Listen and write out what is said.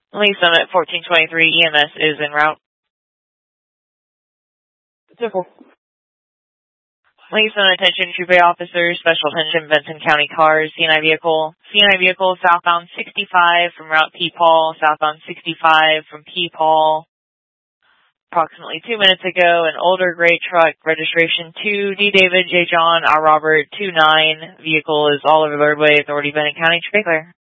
Lee Summit 1423 EMS is en route. Simple. Lee Summit attention, Troop A officers, special attention, Benson County cars, CNI vehicle. CNI vehicle southbound 65 from Route P. Paul, southbound 65 from P. Paul. Approximately 2 minutes ago, an older gray truck, registration 2, D. David, J. John, R. Robert, 29. Vehicle is all over the roadway, authority Benton County, Troop A clear.